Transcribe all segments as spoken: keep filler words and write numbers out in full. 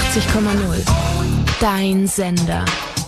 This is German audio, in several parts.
einundachtzig Komma null. Dein Sender.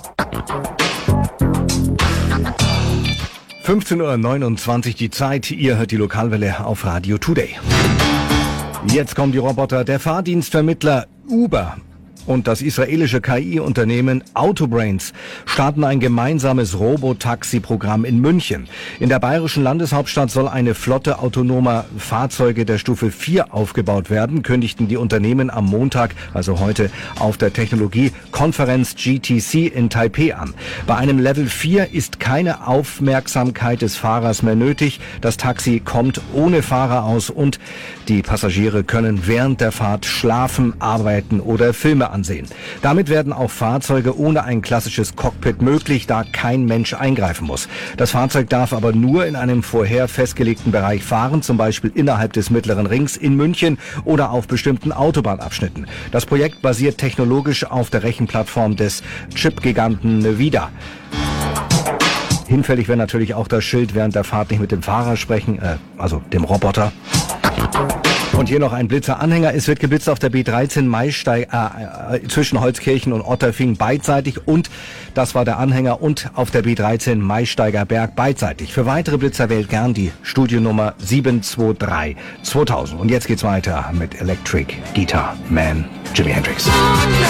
fünfzehn Uhr neunundzwanzig die Zeit. Ihr hört die Lokalwelle auf Radio Today. Jetzt kommen die Roboter. Der Fahrdienstvermittler Uber und das israelische K I-Unternehmen Autobrains starten ein gemeinsames Robotaxi-Programm in München. In der bayerischen Landeshauptstadt soll eine Flotte autonomer Fahrzeuge der Stufe vier aufgebaut werden, kündigten die Unternehmen am Montag, also heute, auf der Technologiekonferenz G T C in Taipei an. Bei einem Level vier ist keine Aufmerksamkeit des Fahrers mehr nötig. Das Taxi kommt ohne Fahrer aus und die Passagiere können während der Fahrt schlafen, arbeiten oder Filme ansehen. Damit werden auch Fahrzeuge ohne ein klassisches Cockpit möglich, da kein Mensch eingreifen muss. Das Fahrzeug darf aber nur in einem vorher festgelegten Bereich fahren, zum Beispiel innerhalb des Mittleren Rings in München oder auf bestimmten Autobahnabschnitten. Das Projekt basiert technologisch auf der Rechenplattform des Chip-Giganten Nvidia. Hinfällig wäre natürlich auch das Schild während der Fahrt nicht mit dem Fahrer sprechen, äh, also dem Roboter. Und hier noch ein Blitzer-Anhänger. Es wird geblitzt auf der B dreizehn Maisteig, äh, äh, zwischen Holzkirchen und Otterfing beidseitig und das war der Anhänger und auf der B dreizehn Maisteiger Berg beidseitig. Für weitere Blitzer wählt gern die Studionnummer sieben zwei drei zweitausend. Und jetzt geht's weiter mit Electric Guitar Man Jimi Hendrix.